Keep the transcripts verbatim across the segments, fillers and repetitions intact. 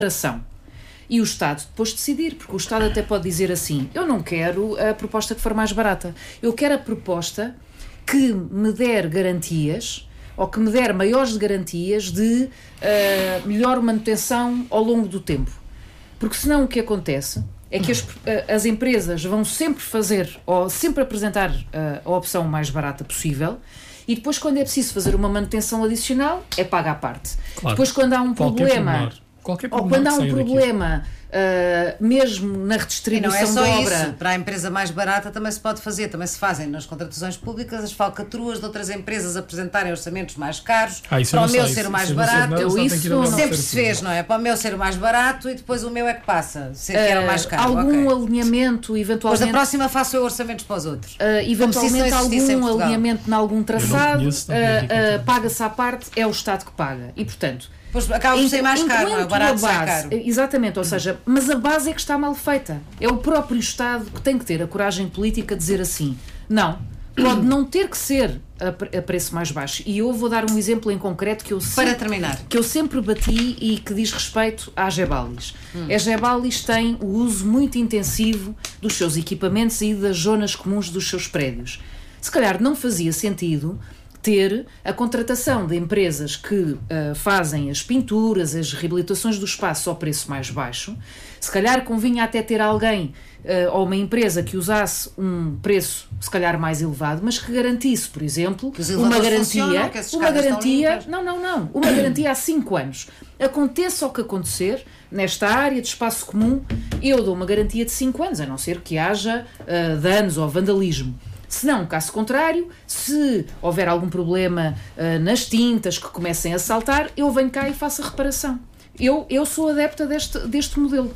E o Estado depois decidir, porque o Estado até pode dizer assim: eu não quero a proposta que for mais barata, eu quero a proposta que me der garantias, ou que me der maiores garantias de uh, melhor manutenção ao longo do tempo. Porque senão o que acontece é que as, as empresas vão sempre fazer, ou sempre apresentar a, a opção mais barata possível, e depois, quando é preciso fazer uma manutenção adicional, é paga à parte. Claro. Depois, quando há um Qualquer problema, pormenor. Qualquer ou quando há um daqui. problema, uh, mesmo na redistribuição e não é só da obra... isso. Para a empresa mais barata também se pode fazer, também se fazem nas contratações públicas as falcatruas de outras empresas apresentarem orçamentos mais caros, ah, para o meu sei, ser isso, o mais isso barato. Não, eu isso não sempre se fez, não é? Para o meu ser o mais barato e depois o meu é que passa, ser que era o mais caro. Algum okay. alinhamento, eventualmente... Depois da próxima faço eu orçamentos para os outros. Uh, eventualmente algum alinhamento em algum traçado, conheço, uh, uh, paga-se à parte, é o Estado que paga. E, portanto... Pois acaba por ser mais caro, não é? Barato sai caro. Exatamente, ou seja, mas a base é que está mal feita. É o próprio Estado que tem que ter a coragem política de dizer assim: não, pode não ter que ser a, a preço mais baixo. E eu vou dar um exemplo em concreto que eu sempre, para terminar, que eu sempre bati e que diz respeito à Gebalis. Hum. A Gebalis tem o uso muito intensivo dos seus equipamentos e das zonas comuns dos seus prédios. Se calhar não fazia sentido ter a contratação de empresas que uh, fazem as pinturas, as reabilitações do espaço ao preço mais baixo. Se calhar convinha até ter alguém uh, ou uma empresa que usasse um preço se calhar mais elevado, mas que garantisse, por exemplo, uma garantia, uma garantia, não, não, não, uma garantia há cinco anos. Aconteça o que acontecer nesta área de espaço comum, eu dou uma garantia de cinco anos, a não ser que haja uh, danos ou vandalismo. Se não, caso contrário, se houver algum problema uh, nas tintas que comecem a saltar, eu venho cá e faço a reparação. Eu, eu sou adepta deste, deste modelo.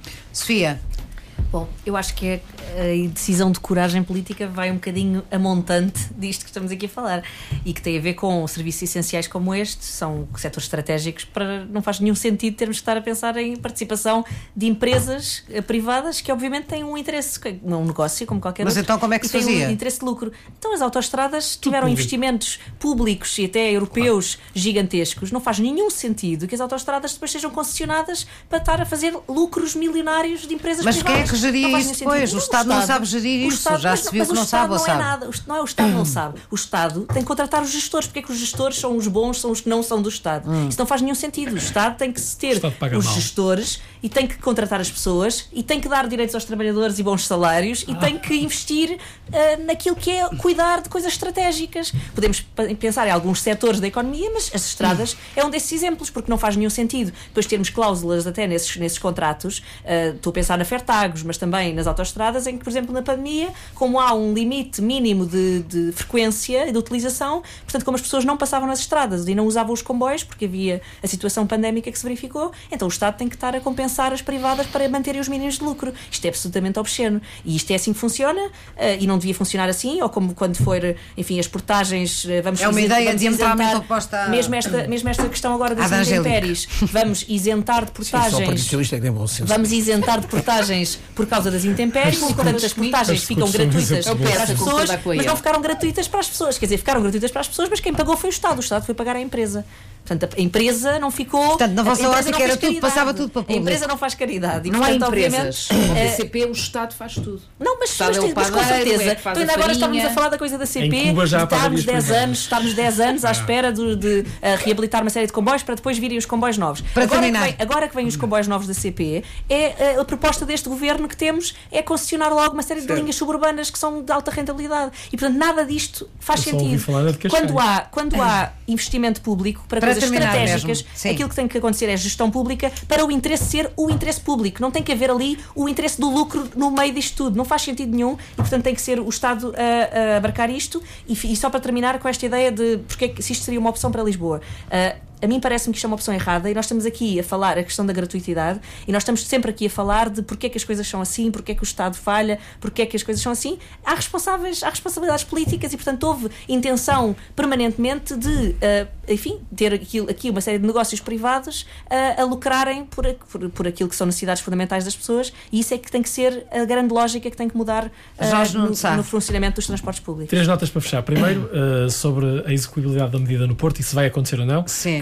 Sofia? Bom, eu acho que é a decisão de coragem política vai um bocadinho a montante disto que estamos aqui a falar e que tem a ver com serviços essenciais como este, são setores estratégicos, para não faz nenhum sentido termos que estar a pensar em participação de empresas privadas que obviamente têm um interesse, um negócio como qualquer Mas outro. Mas então como é que se fazia? Tem um interesse de lucro. Então as autoestradas tiveram investimentos públicos e até europeus claro. gigantescos. Não faz nenhum sentido que as autoestradas depois sejam concessionadas para estar a fazer lucros milionários de empresas Mas privadas. Mas quem é que geria isso depois? O Estado não sabe gerir isso. Estado, já se viu que não sabe ou sabe. Não é nada. Não é o Estado não sabe. O Estado tem que contratar os gestores. Porque é que os gestores são os bons, são os que não são do Estado? Hum. Isso não faz nenhum sentido. O Estado tem que ter os mal. gestores e tem que contratar as pessoas e tem que dar direitos aos trabalhadores e bons salários e ah. tem que investir uh, naquilo que é cuidar de coisas estratégicas. Podemos pensar em alguns setores da economia, mas as estradas hum. é um desses exemplos, porque não faz nenhum sentido depois termos cláusulas até nesses, nesses contratos. Uh, estou a pensar na Fertagos, mas também nas autoestradas, em que, por exemplo, na pandemia, como há um limite mínimo de, de frequência e de utilização, portanto, como as pessoas não passavam nas estradas e não usavam os comboios, porque havia a situação pandémica que se verificou, então o Estado tem que estar a compensar as privadas para manterem os mínimos de lucro. Isto é absolutamente obsceno. E isto é assim que funciona, uh, e não devia funcionar assim, ou como quando for, enfim, as portagens, uh, vamos É uma dizer, ideia vamos diametralmente oposta a... mesmo esta, mesmo esta questão agora das intempéries, vamos isentar de portagens, Sim, só é que tem bom senso. vamos isentar de portagens por causa das intempéries, portanto as portagens ficam gratuitas para as pessoas, mas não ficaram gratuitas para as pessoas, quer dizer, ficaram gratuitas para as pessoas, mas quem pagou foi o Estado, o Estado foi pagar a empresa. Portanto, a empresa não ficou... Portanto, na vossa ótica era tudo, passava tudo para o público. A empresa não faz caridade. E, não portanto, há empresas. Obviamente, o B C P, o Estado faz tudo. Não, mas, mas, é mas, mas com certeza. É então, ainda agora estávamos a falar da coisa da C P, estarmos dez anos, estarmos dez anos à espera de, de uh, reabilitar uma série de comboios para depois virem os comboios novos. Para agora, terminar. Que vem, agora que vêm os comboios novos da C P, é, uh, a proposta deste governo que temos é concessionar logo uma série de certo. linhas suburbanas que são de alta rentabilidade. E, portanto, nada disto faz Eu sentido. Quando há, quando há investimento público para, para coisas estratégicas, aquilo que tem que acontecer é gestão pública para o interesse ser o interesse público. Não tem que haver ali o interesse do lucro no meio disto tudo. Não faz sentido nenhum e, portanto, tem que ser o Estado a, a abarcar isto. E, e só para terminar com esta ideia de porque, se isto seria uma opção para Lisboa. Uh, A mim parece-me que isto é uma opção errada e nós estamos aqui a falar a questão da gratuitidade e nós estamos sempre aqui a falar de porque é que as coisas são assim, porque é que o Estado falha, porque é que as coisas são assim. Há responsáveis, há responsabilidades políticas e, portanto, houve intenção permanentemente de, uh, enfim, ter aqui, aqui uma série de negócios privados uh, a lucrarem por, por, por aquilo que são necessidades fundamentais das pessoas e isso é que tem que ser a grande lógica que tem que mudar uh, no, no funcionamento dos transportes públicos. Três notas para fechar. Primeiro, uh, sobre a execuibilidade da medida no Porto e se vai acontecer ou não. Sim.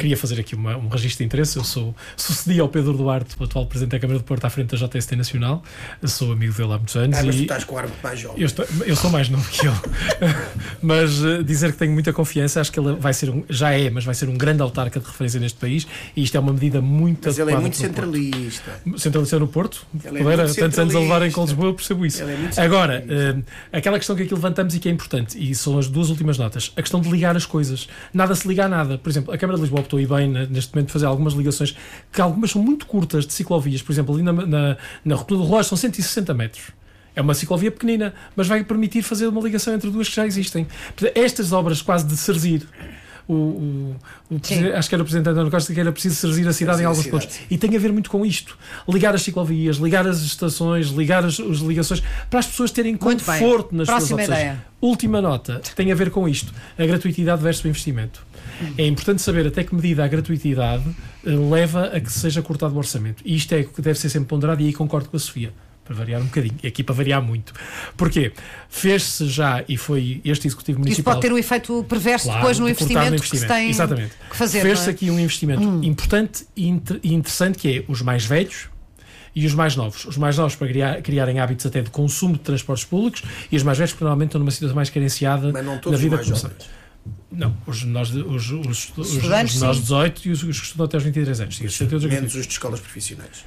queria fazer aqui uma, um registro de interesse. Eu sou, sucedi ao Pedro Duarte, o atual Presidente da Câmara de Porto, à frente da J S T Nacional. Eu sou amigo dele há muitos anos. Ah, mas e tu estás com o ar muito mais jovem. Eu, estou, eu sou mais novo que ele. Mas uh, dizer que tenho muita confiança, acho que ele vai ser um, já é, mas vai ser um grande autarca de referência neste país, e isto é uma medida muito Mas ele é muito centralista. Centralista. Centralista no Porto? Ele é Poder, muito tantos anos a levarem com centralista. Lisboa, eu percebo isso. Ele é muito Agora, centralista. uh, aquela questão que aqui levantamos e que é importante, e são as duas últimas notas, a questão de ligar as coisas. Nada se liga a nada. Por exemplo, a Câmara de Lisboa optou e bem neste momento de fazer algumas ligações, que algumas são muito curtas, de ciclovias. Por exemplo, ali na, na, na Rotunda do Relógio são cento e sessenta metros. É uma ciclovia pequenina, mas vai permitir fazer uma ligação entre duas que já existem. Estas obras quase de serzir, o, o, o acho que era o Presidente António Costa que era preciso serzir a cidade em alguns pontos. E tem a ver muito com isto. Ligar as ciclovias, ligar as estações, ligar as, as ligações, para as pessoas terem conforto nas suas opções. Ideia. Última nota, tem a ver com isto. A gratuitidade versus o investimento. É importante saber até que medida a gratuitidade leva a que seja cortado o orçamento. E isto é o que deve ser sempre ponderado, e aí concordo com a Sofia. Para variar um bocadinho, e aqui para variar muito. Porquê? Fez-se já, e foi este Executivo Municipal... Isso pode ter um efeito perverso claro, depois no de investimento, no investimento que se tem Exatamente. que fazer. Fez-se é? aqui um investimento hum. importante e, inter, e interessante, que é os mais velhos e os mais novos. Os mais novos para criar, criarem hábitos até de consumo de transportes públicos, e os mais velhos que normalmente estão numa situação mais carenciada na vida comercial. Não, os menores de, os, os, os, os menores de dezoito e os, os que estudam até aos vinte e três anos. Menos os de escolas profissionais.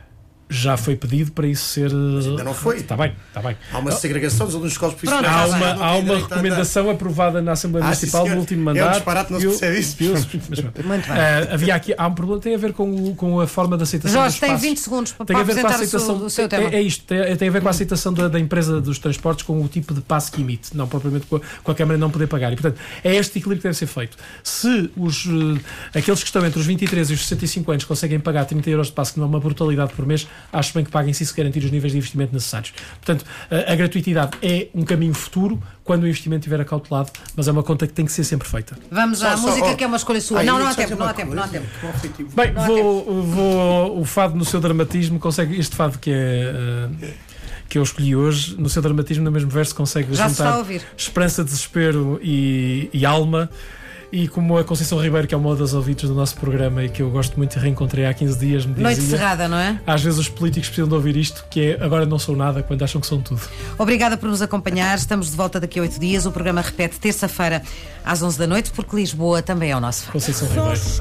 Já foi pedido para isso ser... Mas ainda não foi. Está bem, está bem. Há uma segregação dos alunos de escolas profissionais. Há uma, há uma recomendação aprovada na Assembleia ah, Municipal no último mandato. É um disparate, não se percebe isso. Mas, muito bem. Uh, havia aqui, há um problema, tem a ver com, o, com a forma de aceitação Jorge, dos tem espaços. vinte segundos para tem a ver apresentar com a aceitação, o seu, o seu tema. É, é isto, tem, tem a ver com a aceitação da, da empresa dos transportes com o tipo de passe que emite, não propriamente com a, com a Câmara não poder pagar. E, portanto, é este equilíbrio que deve ser feito. Se os, uh, aqueles que estão entre os vinte e três e os sessenta e cinco anos conseguem pagar trinta euros de passe, que não é uma brutalidade por mês, acho bem que paguem se garantir os níveis de investimento necessários. Portanto, a, a gratuitade é um caminho futuro quando o investimento estiver acautelado, mas é uma conta que tem que ser sempre feita. Vamos só, à só, música oh, que é uma escolha sua. Ai, não, não há tempo, não há tempo, não há tempo. Bem, não há vou, tempo. vou o fado no seu dramatismo consegue, este fado que é uh, que eu escolhi hoje, no seu dramatismo, no mesmo verso, consegue Já juntar esperança, desespero e, e alma. E como a Conceição Ribeiro, que é uma das ouvintes do nosso programa e que eu gosto muito e reencontrei há quinze dias, me dizia... Noite cerrada, não é? Às vezes os políticos precisam de ouvir isto, que é agora não sou nada, quando acham que são tudo. Obrigada por nos acompanhar. Estamos de volta daqui a oito dias. O programa repete terça-feira às onze da noite, porque Lisboa também é o nosso fado. Conceição Ribeiro.